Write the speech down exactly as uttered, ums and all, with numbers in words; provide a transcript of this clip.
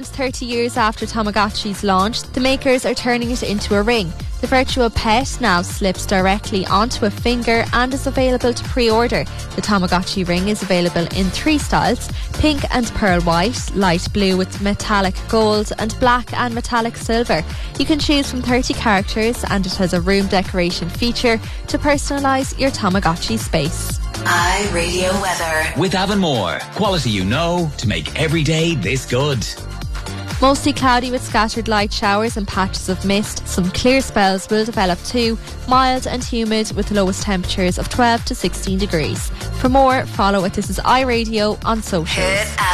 And thirty years after Tamagotchi's launch, the makers are turning it into a ring. The virtual pet now slips directly onto a finger and is available to pre-order. The Tamagotchi ring is available in three styles: pink and pearl white, light blue with metallic gold, and black and metallic silver. You can choose from thirty characters, and it has a room decoration feature to personalise your Tamagotchi space. iRadio weather. With Avonmore, quality you know to make every day this good. Mostly cloudy with scattered light showers and patches of mist. Some clear spells will develop too. Mild and humid with lowest temperatures of twelve to sixteen degrees. For more, follow at This Is iRadio on socials.